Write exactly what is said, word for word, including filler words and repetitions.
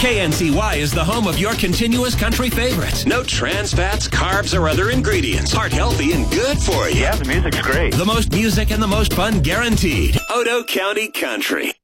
K N C Y is the home of your continuous country favorites. No trans fats, carbs, or other ingredients. Heart healthy and good for you. Yeah, the music's great. The most music and the most fun guaranteed. Odo County Country.